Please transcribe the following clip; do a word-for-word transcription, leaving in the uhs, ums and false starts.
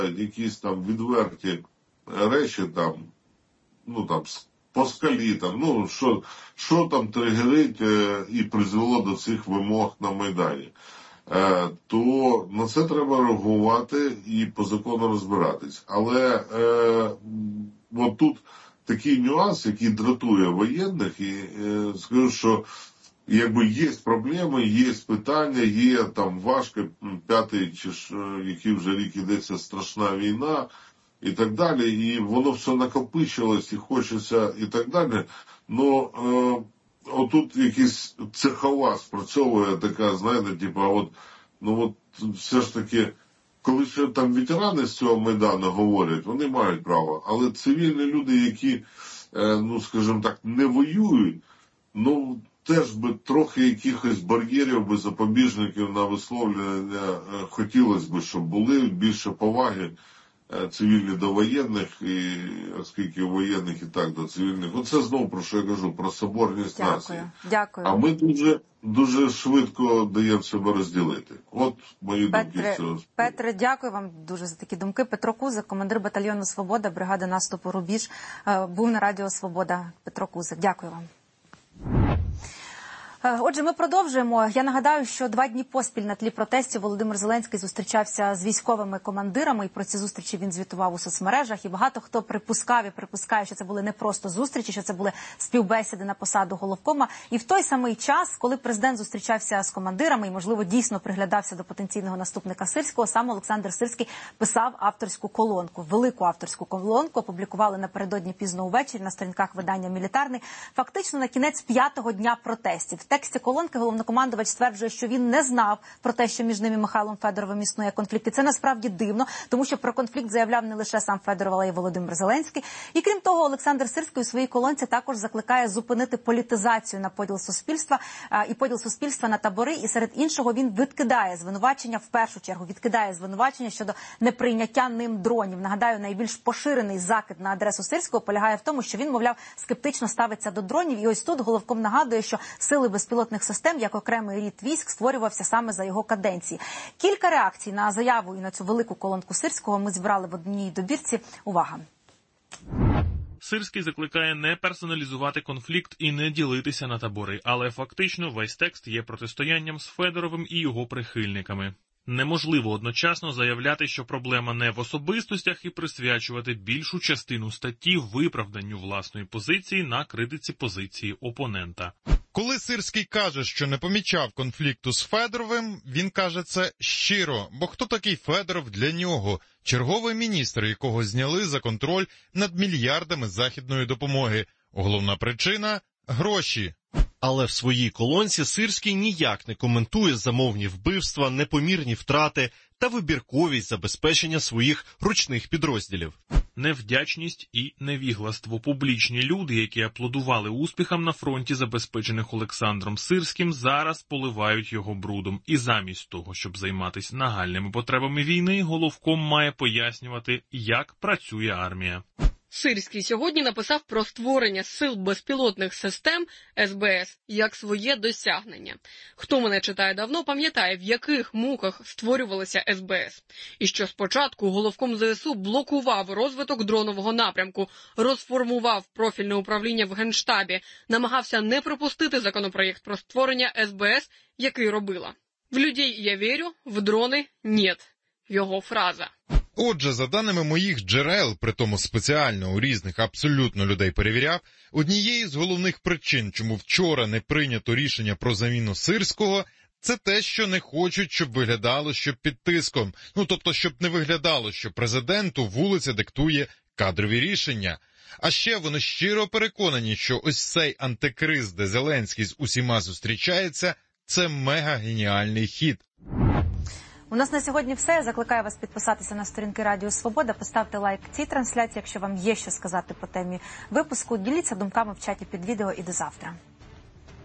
якісь там відверті речі, там, ну там, по скалі, там, ну, що, що там тригерить і призвело до цих вимог на Майдані, то на це треба реагувати і по закону розбиратись. Але е, от тут такий нюанс, який дратує воєнних, і е, скажу, що якби є проблеми, є питання, є там важко, п'ятий чи ж, який вже рік ідеться страшна війна і так далі, і воно все накопичилось і хочеться і так далі. Ну, е, отут якась цехова спрацьовує така, знаєте, типу, от, ну от все ж таки, коли ще там ветерани з цього Майдану говорять, вони мають право, але цивільні люди, які, е, ну, скажімо так, не воюють, ну, теж би трохи якихось бар'єрів, би запобіжників на висловлення е, хотілося б, щоб були більше поваги цивільні до воєнних, і оскільки воєнних і так до цивільних. Оце знову про що я кажу, про соборність Дякую. нації. Дякую. А ми дуже, дуже швидко даємо себе розділити. От мої Петре, думки з цього. Петре, дякую вам дуже за такі думки. Петро Кузик, командир батальйону «Свобода», бригади наступу «Рубіж», був на Радіо Свобода. Петро Кузик, дякую вам. Отже, ми продовжуємо. Я нагадаю, що два дні поспіль на тлі протестів Володимир Зеленський зустрічався з військовими командирами, і про ці зустрічі він звітував у соцмережах. І багато хто припускав і припускає, що це були не просто зустрічі, що це були співбесіди на посаду головкома. І в той самий час, коли президент зустрічався з командирами і, можливо, дійсно приглядався до потенційного наступника Сирського, сам Олександр Сирський писав авторську колонку. Велику авторську колонку опублікували напередодні пізно увечері на сторінках видання «Мілітарний». Фактично на кінець п'ятого дня протестів. В тексті колонки головнокомандувач стверджує, що він не знав про те, що між ним і Михайлом Федоровим існує конфлікт. І це насправді дивно, тому що про конфлікт заявляв не лише сам Федоров, але й Володимир Зеленський. І крім того, Олександр Сирський у своїй колонці також закликає зупинити політизацію на поділ суспільства і поділ суспільства на табори. І серед іншого він відкидає звинувачення, в першу чергу відкидає звинувачення щодо неприйняття ним дронів. Нагадаю, найбільш поширений закид на адресу Сирського полягає в тому, що він, мовляв, скептично ставиться до дронів. І ось тут головком нагадує, що сили безпілотних систем як окремий рід військ створювався саме за його каденції. Кілька реакцій на заяву і на цю велику колонку Сирського ми зібрали в одній добірці. Увага! Сирський закликає не персоналізувати конфлікт і не ділитися на табори, але фактично весь текст є протистоянням з Федоровим і його прихильниками. Неможливо одночасно заявляти, що проблема не в особистостях, і присвячувати більшу частину статті виправданню власної позиції на критиці позиції опонента. Коли Сирський каже, що не помічав конфлікту з Федоровим, він каже це щиро, бо хто такий Федоров для нього? Черговий міністр, якого зняли за контроль над мільярдами західної допомоги. Головна причина – гроші. Але в своїй колонці Сирський ніяк не коментує замовні вбивства, непомірні втрати та вибірковість забезпечення своїх ручних підрозділів. Невдячність і невігластво. Публічні люди, які аплодували успіхам на фронті, забезпечених Олександром Сирським, зараз поливають його брудом. І замість того, щоб займатися нагальними потребами війни, головком має пояснювати, як працює армія. Сирський сьогодні написав про створення сил безпілотних систем ес бе ес як своє досягнення. Хто мене читає давно, пам'ятає, в яких муках створювалися ес бе ес. І що спочатку головком зе ес у блокував розвиток дронового напрямку, розформував профільне управління в Генштабі, намагався не пропустити законопроєкт про створення ес бе ес, який робила. «В людей я вірю, в дрони – нет» – його фраза. Отже, за даними моїх джерел, притому спеціально у різних абсолютно людей перевіряв, однією з головних причин, чому вчора не прийнято рішення про заміну Сирського, це те, що не хочуть, щоб виглядало, що під тиском. Ну, тобто, щоб не виглядало, що президенту вулиця диктує кадрові рішення. А ще вони щиро переконані, що ось цей антикриз, де Зеленський з усіма зустрічається, це мега-геніальний хід. У нас на сьогодні все. Я закликаю вас підписатися на сторінки Радіо Свобода, поставте лайк цій трансляції, якщо вам є що сказати по темі випуску. Діліться думками в чаті під відео і до завтра.